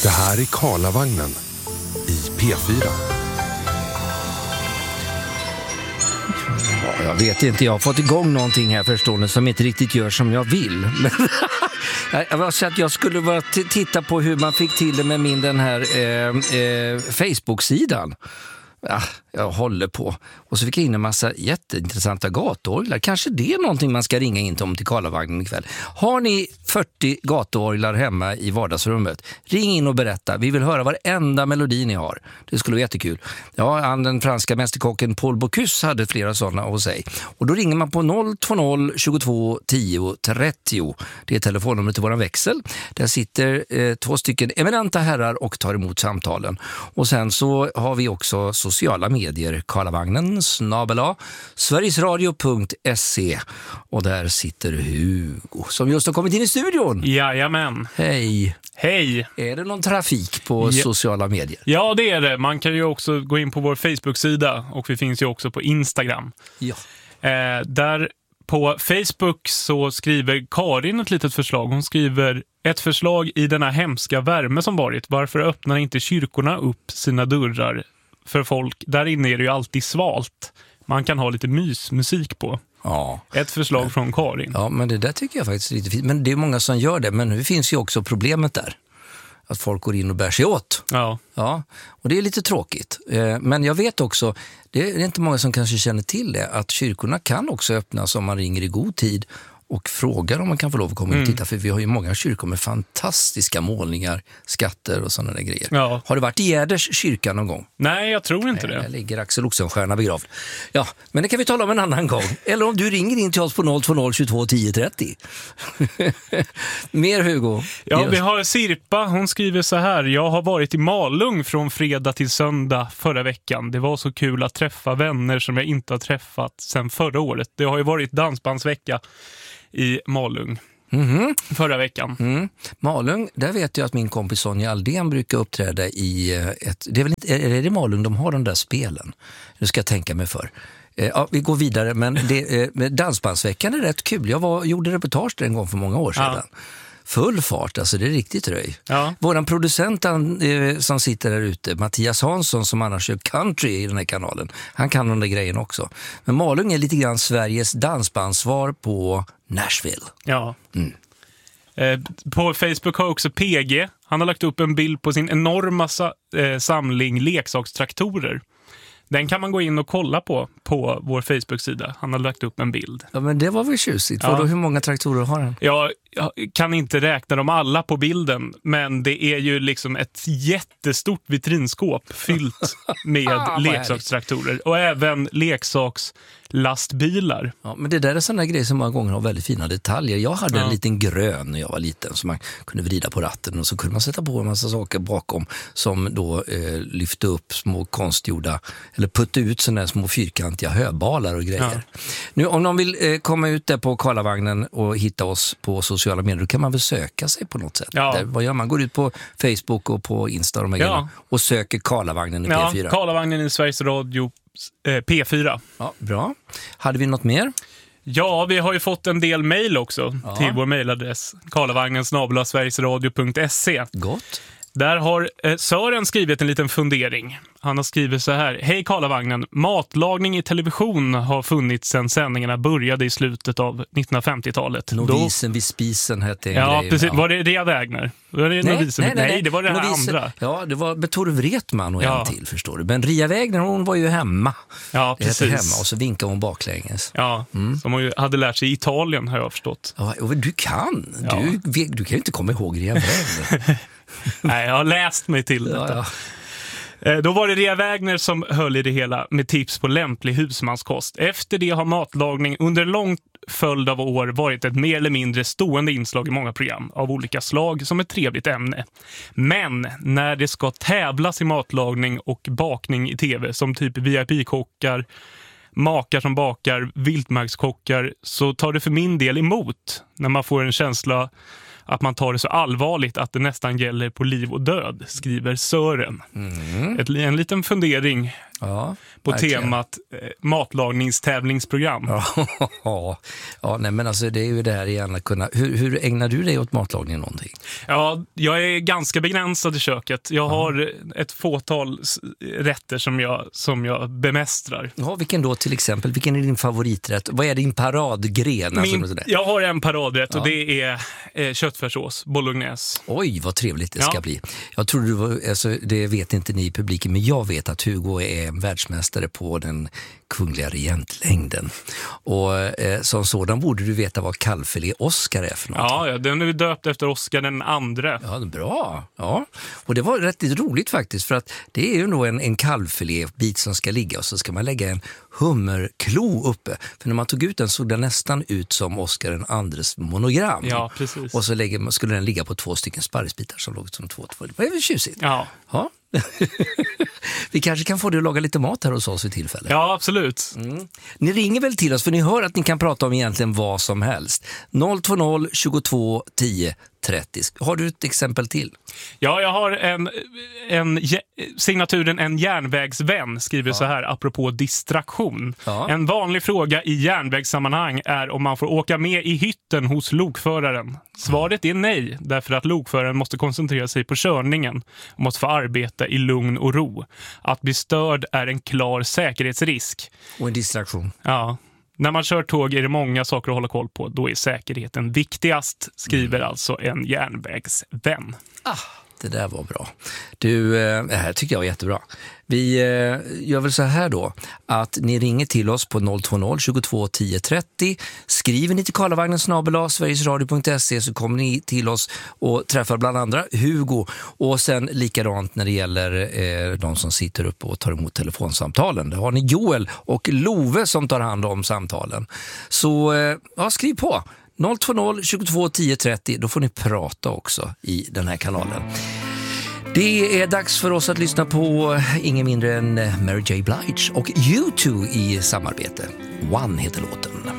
Det här är Karlavagnen i P4. Ja, jag vet inte, jag har fått igång någonting här förstående som inte riktigt gör som jag vill. Men jag skulle bara titta på hur man fick till det med den här Facebook-sidan. Ja, jag håller på. Och så fick jag in en massa jätteintressanta gatorglar. Kanske det är någonting man ska ringa in till Karlavagnen ikväll. Har ni 40 gatorglar hemma i vardagsrummet? Ring in och berätta. Vi vill höra varenda melodi ni har. Det skulle vara jättekul. Ja, den franska mästerkocken Paul Bocuse hade flera sådana att säga. Och då ringer man på 020 22 10 30. Det är telefonnumret till våran växel. Där sitter 2 stycken eminenta herrar och tar emot samtalen. Och sen så har vi också sociala medier, Karlavagnen @sverigesradio.se, och där sitter Hugo som just har kommit in i studion. Jajamän. Hej. Hej. Är det någon trafik på sociala medier? Ja, det är det. Man kan ju också gå in på vår Facebook-sida och vi finns ju också på Instagram. Ja. Där på Facebook så skriver Karin ett litet förslag. Hon skriver ett förslag i denna hemska värme som varit. Varför öppnar inte kyrkorna upp sina dörrar för folk? Där inne är det ju alltid svalt. Man kan ha lite mysmusik på. Ja. Ett förslag från Karin. Ja, men det där tycker jag faktiskt är lite fint. Men det är många som gör det. Men nu finns ju också problemet där. Att folk går in och bär sig åt. Ja. Ja, och det är lite tråkigt. Men jag vet också, det är inte många som kanske känner till det, att kyrkorna kan också öppnas om man ringer i god tid och frågar om man kan få lov att komma in och titta. För vi har ju många kyrkor med fantastiska målningar, skatter och sådana där grejer. Ja. Har du varit i Gärders kyrka någon gång? Nej, jag tror inte det. Där ligger Axel Oxenstierna begravd. Ja, men det kan vi tala om en annan gång. Eller om du ringer in till oss på 020 22 10 30. Mer Hugo? Ja, vi har Sirpa. Hon skriver så här: jag har varit i Malung från fredag till söndag förra veckan. Det var så kul att träffa vänner som jag inte har träffat sedan förra året. Det har ju varit dansbandsvecka i Malung förra veckan. Malung, där vet jag att min kompis Sonja Aldén brukar uppträda i ett... Det är väl inte, är det Malung de har de där spelen? Nu ska jag tänka mig för. Ja, vi går vidare, men dansbandsveckan är rätt kul. Jag gjorde reportage där en gång för många år sedan. Ja. Full fart, alltså det är riktigt röj. Ja. Våran producent som sitter där ute, Mattias Hansson, som annars kör country i den här kanalen, han kan de där grejen också. Men Malung är lite grann Sveriges dansbandsvar på Nashville. Ja. På Facebook har också PG, han har lagt upp en bild på sin enorma samling leksakstraktorer. Den kan man gå in och kolla på vår Facebook-sida. Han har lagt upp en bild. Ja, men det var väl tjusigt. Ja. Hur många traktorer har han? Jag kan inte räkna dem alla på bilden, men det är ju liksom ett jättestort vitrinskåp fyllt med leksakstraktorer. Och även leksakslastbilar. Ja, men det där är sådana grejer som många gånger har väldigt fina detaljer. Jag hade en liten grön när jag var liten som man kunde vrida på ratten, och så kunde man sätta på en massa saker bakom som då lyfte upp små konstgjorda, eller putta ut sådana här små fyrkantiga höbalar och grejer. Ja. Nu om någon vill komma ut där på Karlavagnen och hitta oss på sociala medier, då kan man väl söka sig på något sätt. Ja. Där, vad gör man? Går ut på Facebook och på Insta och söker Karlavagnen i P4. Ja, Karlavagnen i Sveriges Radio P4. Ja, bra. Hade vi något mer? Ja, vi har ju fått en del mejl också till vår mejladress karlavagnen@sverigesradio.se. Gott. Där har Sören skrivit en liten fundering. Han har skrivit så här: hej Karlavagnen, matlagning i television har funnits sedan sändningarna började i slutet av 1950-talet. Novisen vid spisen hette en grej. Precis. Ja, var det Rea Wägner? Nej, det var det här andra. Ja, det var Betor Wretman och en till, förstår du. Men Rea Wägner, hon var ju hemma. Ja, precis. Hemma, och så vinkade hon baklänges. Ja, som hon hade lärt sig i Italien, har jag förstått. Ja, och du kan. Ja. Du kan ju inte komma ihåg Rea Wägner. Nej, jag har läst mig till detta. Ja. Då var det Rea Wägner som höll i det hela med tips på lämplig husmanskost. Efter det har matlagning under lång följd av år varit ett mer eller mindre stående inslag i många program av olika slag som ett trevligt ämne. Men när det ska tävlas i matlagning och bakning i tv, som typ VIP-kockar, makar som bakar, viltmarkskockar, så tar det för min del emot när man får en känsla att man tar det så allvarligt att det nästan gäller på liv och död, skriver Sören. En liten fundering på verkligen. temat matlagningstävlingsprogram. Ja, nej, men alltså det är ju det här igen att kunna... Hur ägnar du dig åt matlagning någonting? Ja, jag är ganska begränsad i köket. Jag har ett fåtal rätter som jag bemästrar. Ja, vilken då till exempel? Vilken är din favoriträtt? Vad är din paradgren? Jag har en paradrätt och det är köttfärssås, bolognese. Oj, vad trevligt det ska bli. Jag tror du var, alltså, det vet inte ni i publiken, men jag vet att Hugo är en världsmästare på den kungliga regentlängden. Och som sådan borde du veta vad kallfilé Oscar är för något. Ja, den är döpt efter Oscar den andre. Ja, bra. Ja. Och det var rätt roligt faktiskt, för att det är ju nog en kalvfilébit som ska ligga och så ska man lägga en hummerklo uppe. För när man tog ut den såg den nästan ut som Oscar den andres monogram. Ja, precis. Och så skulle den ligga på 2 stycken sparrisbitar som låg som 2. Det var ju tjusigt. Ja. Vi kanske kan få det att laga lite mat här hos oss vid tillfälle. Ja, absolut. Ni ringer väl till oss för ni hör att ni kan prata om egentligen vad som helst. 020 22 10 30. Har du ett exempel till? Ja, jag har signaturen En järnvägsvän skriver så här apropå distraktion. Ja. En vanlig fråga i järnvägssammanhang är om man får åka med i hytten hos lokföraren. Svaret är nej, därför att lokföraren måste koncentrera sig på körningen och måste få arbeta i lugn och ro. Att bli störd är en klar säkerhetsrisk. Och en distraktion. Ja. När man kör tåg är det många saker att hålla koll på. Då är säkerheten viktigast, skriver alltså en järnvägsvän. Det där var bra. Du, det här tycker jag var jättebra. Vi gör väl så här då, att ni ringer till oss på 020 22 10 30. Skriver ni till karlavagnen@sverigesradio.se så kommer ni till oss och träffar bland andra Hugo. Och sen likadant när det gäller de som sitter uppe och tar emot telefonsamtalen. Där har ni Joel och Love som tar hand om samtalen. Så skriv på. 020 22 10 30, då får ni prata också i den här kanalen. Det är dags för oss att lyssna på ingen mindre än Mary J. Blige och U2 i samarbete. One heter låten.